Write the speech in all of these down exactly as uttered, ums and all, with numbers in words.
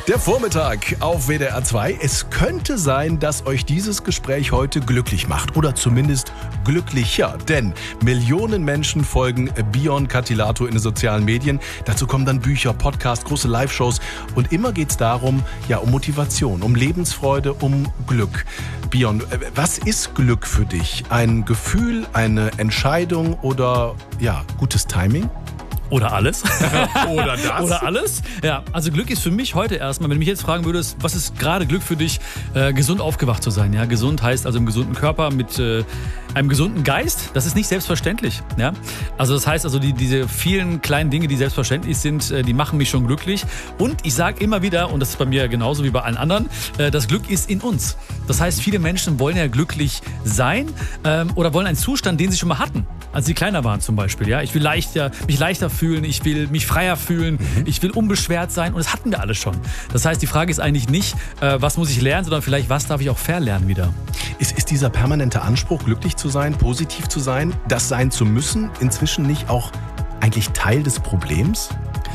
Der Vormittag auf W D R zwei. Es könnte sein, dass euch dieses Gespräch heute glücklich macht oder zumindest glücklicher, denn Millionen Menschen folgen Bion Cattilato in den sozialen Medien. Dazu kommen dann Bücher, Podcasts, große Live-Shows und immer geht es darum, ja, um Motivation, um Lebensfreude, um Glück. Bion, was ist Glück für dich? Ein Gefühl, eine Entscheidung oder ja, gutes Timing? Oder alles. Oder das. Oder alles. Ja, also Glück ist für mich heute erstmal, wenn du mich jetzt fragen würdest, was ist gerade Glück für dich, äh, gesund aufgewacht zu sein. Ja, gesund heißt also im gesunden Körper mit äh, einem gesunden Geist. Das ist nicht selbstverständlich. Ja, also das heißt also die, diese vielen kleinen Dinge, die selbstverständlich sind, äh, die machen mich schon glücklich. Und ich sage immer wieder, und das ist bei mir genauso wie bei allen anderen, äh, das Glück ist in uns. Das heißt, viele Menschen wollen ja glücklich sein ähm, oder wollen einen Zustand, den sie schon mal hatten, als sie kleiner waren zum Beispiel. Ja, ich will leichter, mich leichter fühlen, ich will mich freier fühlen, mhm. ich will unbeschwert sein und das hatten wir alle schon. Das heißt, die Frage ist eigentlich nicht, äh, was muss ich lernen, sondern vielleicht, was darf ich auch verlernen wieder. Ist, ist dieser permanente Anspruch, glücklich zu sein, positiv zu sein, das sein zu müssen, inzwischen nicht auch eigentlich Teil des Problems?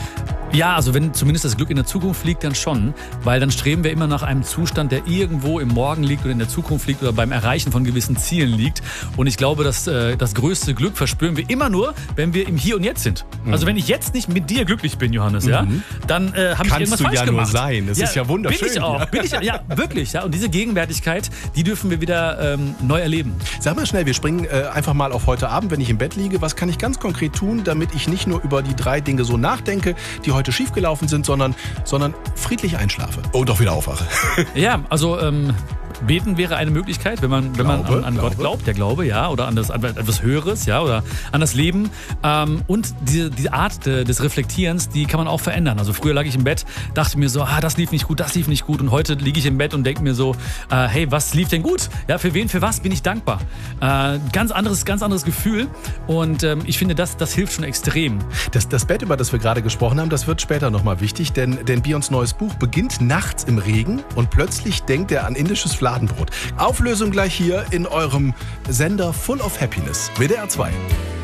Ja, also wenn zumindest das Glück in der Zukunft liegt, dann schon, weil dann streben wir immer nach einem Zustand, der irgendwo im Morgen liegt oder in der Zukunft liegt oder beim Erreichen von gewissen Zielen liegt. Und ich glaube, dass äh, das größte Glück verspüren wir immer nur, wenn wir im Hier und Jetzt sind. Mhm. Also wenn ich jetzt nicht mit dir glücklich bin, Johannes, mhm. ja, dann äh, habe ich irgendwas falsch ja gemacht. Kannst du ja nur sein. Das ja, ist ja wunderschön. Bin ich auch. Bin ich, ja, wirklich. Ja. Und diese Gegenwärtigkeit, die dürfen wir wieder ähm, neu erleben. Sag mal schnell, wir springen äh, einfach mal auf heute Abend, wenn ich im Bett liege. Was kann ich ganz konkret tun, damit ich nicht nur über die drei Dinge so nachdenke, die heute schiefgelaufen sind, sondern, sondern friedlich einschlafe und auch wieder aufwache? Ja, also ähm, beten wäre eine Möglichkeit, wenn man, wenn man glaube, an, an glaube. Gott glaubt, der Glaube, ja, oder an, das, an etwas Höheres, ja, oder an das Leben. Ähm, und diese, diese Art de, des Reflektierens, die kann man auch verändern. Also früher lag ich im Bett, dachte mir so, ah, das lief nicht gut, das lief nicht gut. Und heute liege ich im Bett und denke mir so, äh, hey, was lief denn gut? Ja, für wen, für was bin ich dankbar? Äh, ganz anderes, ganz anderes Gefühl. Und ähm, ich finde, das, das hilft schon extrem. Das, das Bett, über das wir gerade gesprochen haben, das wird später nochmal wichtig, denn, denn Bions neues Buch beginnt nachts im Regen und plötzlich denkt er an indisches Fladenbrot. Auflösung gleich hier in eurem Sender Full of Happiness. W D R zwei.